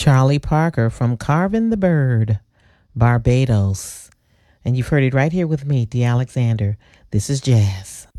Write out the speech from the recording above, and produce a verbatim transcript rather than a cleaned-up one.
Charlie Parker from Carvin the Bird, Barbados. And you've heard it right here with me, D. Alexander. This is jazz.